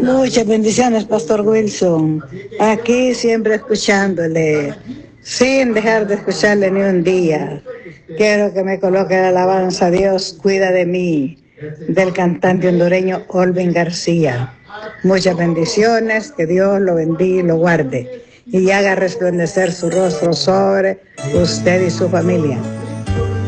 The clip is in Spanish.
Muchas bendiciones, Pastor Wilson. Aquí siempre escuchándole, sin dejar de escucharle ni un día. Quiero que me coloque la alabanza. Dios cuida de mí, del cantante hondureño Olvin García. Muchas bendiciones, que Dios lo bendiga y lo guarde y haga resplandecer su rostro sobre usted y su familia.